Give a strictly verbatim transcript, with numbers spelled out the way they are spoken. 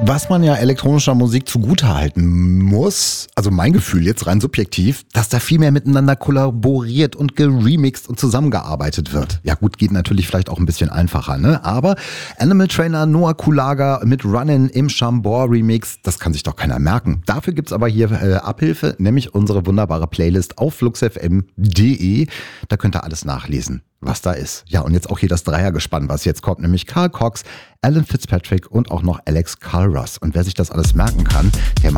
Was man ja elektronischer Musik zugutehalten muss, also mein Gefühl jetzt rein subjektiv, dass da viel mehr miteinander kollaboriert und geremixed und zusammengearbeitet wird. Ja gut, geht natürlich vielleicht auch ein bisschen einfacher, ne? Aber Animal Trainer Noah Kulaga mit Runnin' im Chambord Remix, das kann sich doch keiner merken. Dafür gibt's aber hier äh, Abhilfe, nämlich unsere wunderbare Playlist auf fluxfm punkt de. Da könnt ihr alles nachlesen, was da ist. Ja, und jetzt auch hier das Dreiergespann, was jetzt kommt, nämlich Carl Cox, Alan Fitzpatrick und auch noch Alex Karras. Und wer sich das alles merken kann, der